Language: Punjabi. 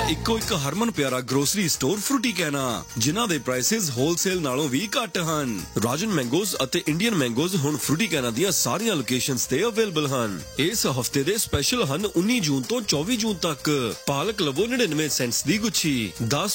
ਇੱਕੋ ਇੱਕ ਹਰਮਨ ਪਿਆਰਾ ਗਰੋਸਰੀ ਸਟੋਰ ਫਰੂਟੀ ਕਹਿਣਾ, ਜਿਨ੍ਹਾਂ ਦੇ ਪ੍ਰਾਈਸਿਸ ਹੋਲਸੇਲ ਨਾਲੋਂ ਵੀ ਘੱਟ ਹਨ। ਰਾਜਨ ਮੈਂਗੋਜ਼ ਅਤੇ ਇੰਡੀਅਨ ਮੈਂਗੋਜ਼ ਹੁਣ ਫਰੂਟੀ ਕਹਿਣਾ ਦੀਆਂ ਸਾਰੀਆਂ ਲੋਕੇਸ਼ਨਸ ਤੇ ਅਵੇਲੇਬਲ ਹਨ। ਇਸ ਹਫਤੇ ਦੇ ਸਪੈਸ਼ਲ ਹਨ 19 ਜੂਨ ਤੋਂ 24 ਜੂਨ ਤੱਕ। ਪਾਲਕ ਲਵੋ 99 ਸੈਂਟਸ ਦੀ ਗੁੱਛੀ, 10